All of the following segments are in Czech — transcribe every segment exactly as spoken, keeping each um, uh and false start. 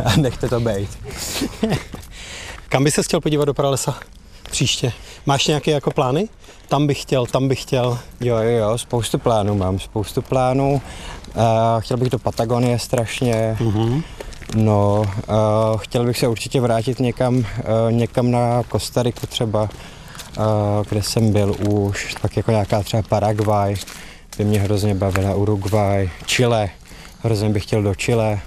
a nechte to bejt. Kam by se chtěl podívat do pralesa příště? Máš nějaké jako plány? Tam bych chtěl, tam bych chtěl. Jo, jo, jo, spoustu plánů mám, spoustu plánů. Uh, chtěl bych do Patagonie strašně. Mm-hmm. No, uh, chtěl bych se určitě vrátit někam, uh, někam na Kostariku třeba, uh, kde jsem byl už, tak jako nějaká třeba Paraguay, by mě hrozně bavila, Uruguay, Chile, hrozně bych chtěl do Chile.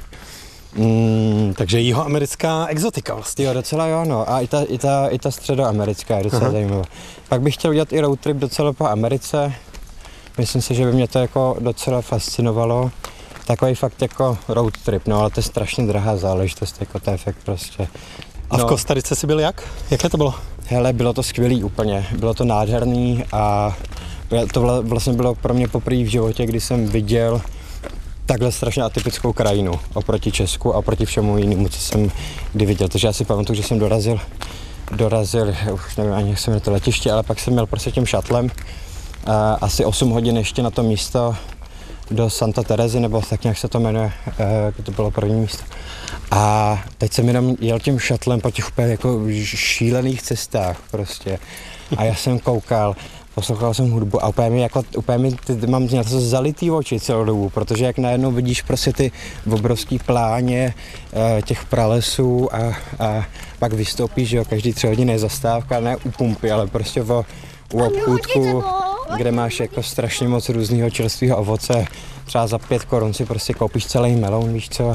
Mm, takže jihoamerická exotika vlastně. Jo, docela jo, no. A i ta, i ta, i ta středoamerická je docela Aha. zajímavá. Pak bych chtěl udělat i road trip docela po Americe. Myslím si, že by mě to jako docela fascinovalo. Takový fakt jako road trip, no, ale to je strašně drahá záležitost, jako to je fakt prostě. A v no. Kostarice jsi byl jak? Jaké to bylo? Hele, bylo to skvělý úplně, bylo to nádherný a to vlastně bylo pro mě poprvé v životě, kdy jsem viděl takhle strašně atypickou krajinu oproti Česku a oproti všemu jinému, co jsem kdy viděl. Takže já si pamatuju, že jsem dorazil, dorazil, už nevím ani, jak jsem na to letiště, ale pak jsem měl prostě tím šatlem a asi osm hodin ještě na to místo do Santa Terezy, nebo tak nějak se to jmenuje, kde to bylo první místo. A teď jsem jenom jel tím šatlem po těch úplně jako šílených cestách prostě. A já jsem koukal, poslouchal jsem hudbu a úplně mi jako, úplně mi, ty, mám na to zalitý oči celou dobu, protože jak najednou vidíš prostě ty obrovský pláně e, těch pralesů a, a pak vystoupíš, že jo, každý tři hodiny je zastávka, ne u pumpy, ale prostě o, u obchůdku, kde máš jako strašně moc různého čerstvého ovoce, třeba za pět korun si prostě koupíš celý meloun, víš co,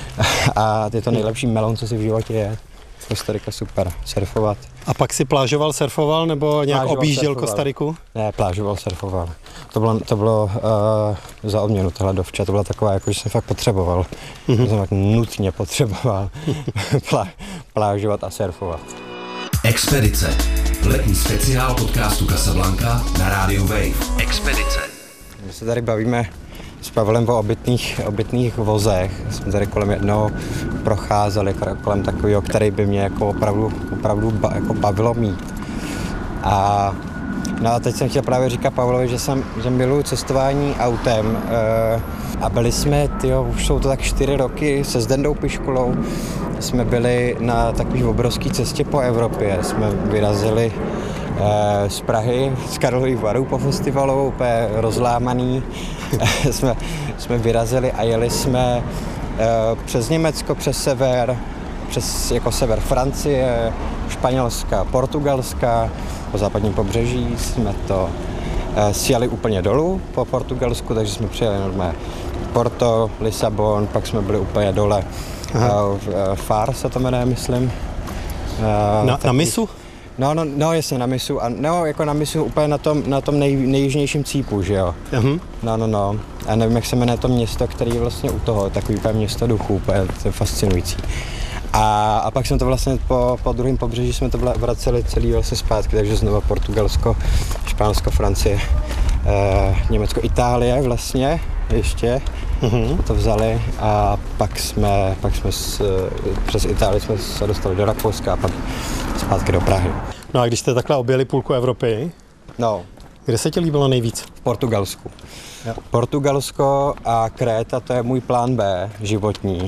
a je to nejlepší meloun, co si v životě je. Kostarika super, surfovat. A pak si plážoval, surfoval nebo nějak Plážoval, objížděl surfoval. Kostariku? Ne, plážoval, surfoval. To bylo, to bylo uh, za odměnu tohle dovče, to byla taková, jako, že jsem fakt potřeboval. Mm-hmm. To jsem fakt nutně potřeboval plá, plážovat a surfovat. Expedice. Letní speciál podcastu Casablanca na rádiu Wave. Expedice. My se tady bavíme s Pavlem o obytných, obytných vozech. Jsme tady kolem jednoho procházeli, kolem takového, který by mě jako opravdu, opravdu ba, jako bavilo mít. A, no a teď jsem chtěl právě říkat Pavlovi, že, jsem, že miluji cestování autem. E, a byli jsme, tyjo, už jsou to tak čtyři roky se Zdendou Piškulou. Jsme byli na takové obrovské cestě po Evropě. Jsme vyrazili e, z Prahy, z Karlových Varů po festivalu, úplně rozlámaný. jsme, jsme vyrazili a jeli jsme e, přes Německo, přes sever, přes jako sever Francie, Španělska, Portugalska, po západním pobřeží jsme to e, sjeli úplně dolů po Portugalsku, takže jsme přijeli normálně Porto, Lisabon, pak jsme byli úplně dole. E, Far se to jmenuje, myslím. E, na, na Misu? No, no, no, jasně, na Misu, a no, jako na Misu úplně na tom, na tom nej, nejjižnějším cípu, že jo. Uh-huh. No, no, no. A nevím, jak se jmenuje to město, který je vlastně u toho, takový úplně město duchů, úplně, to je fascinující. A, a pak jsme to vlastně po, po druhém pobřeží jsme to vraceli celý vlastně zpátky, takže znovu Portugalsko, Španělsko, Francie, eh, Německo, Itálie vlastně ještě. Uh-huh. To vzali a pak jsme, pak jsme s, přes Itálii jsme se dostali do Rakouska a pak zpátky do Prahy. No a když jste takhle objeli půlku Evropy, no. Kde se ti líbilo nejvíc? V Portugalsku. Jo. Portugalsko a Kréta, to je můj plán B, životní.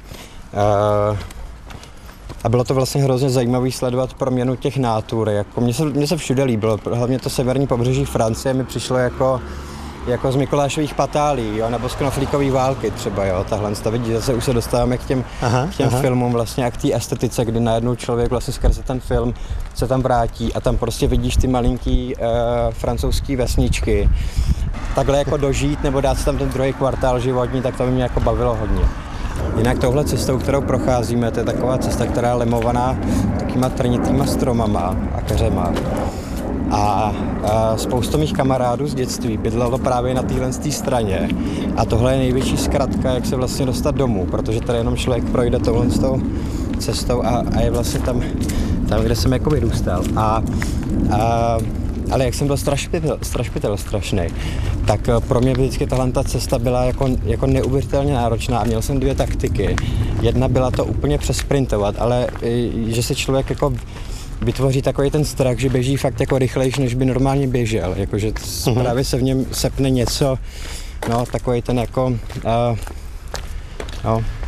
Uh, a bylo to vlastně hrozně zajímavé sledovat proměnu těch nátur. Jako mně se, mně se všude líbilo, hlavně to severní pobřeží Francie mi přišlo jako jako z Mikulášových patálí, jo, nebo z knoflíkový války třeba, jo, tahle, vidíte, zase už se dostáváme k těm, aha, k těm aha. filmům vlastně a k té estetice, kdy najednou člověk vlastně skrze ten film se tam vrátí a tam prostě vidíš ty malinký uh, francouzský vesničky. Takhle jako dožít nebo dát si tam ten druhý kvartál životní, tak to by mě jako bavilo hodně. Jinak touhle cestou, kterou procházíme, to je taková cesta, která je lemovaná takýma trnitýma stromama a keřema. A, a spoustu mých kamarádů z dětství bydlelo právě na téhle straně a tohle je největší zkratka, jak se vlastně dostat domů, protože tady jenom člověk projde touhle cestou a, a je vlastně tam, tam, kde jsem jako vyrůstal. A, a, ale jak jsem byl strašpitel, strašpitel strašnej, tak pro mě vždycky tahle ta cesta byla jako, jako neuvěřitelně náročná a měl jsem dvě taktiky. Jedna byla to úplně přesprintovat, ale že se člověk jako vytvoří takový ten strach, že běží fakt jako rychlejš, než by normálně běžel, jakože uh-huh. právě se v něm sepne něco, no takový ten jako, uh, no,